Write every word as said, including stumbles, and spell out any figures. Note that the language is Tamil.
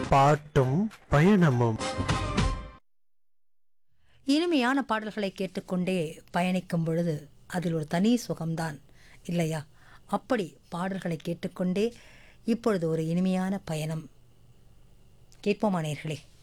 பாட்டும் பயணமும். இனிமையான பாடல்களை கேட்டுக்கொண்டே பயணிக்கும் பொழுது அதில் ஒரு தனி சுகம்தான் இல்லையா? அப்படி பாடல்களை கேட்டுக்கொண்டே இப்பொழுது ஒரு இனிமையான பயணம் கேட்போமா நேயர்களே?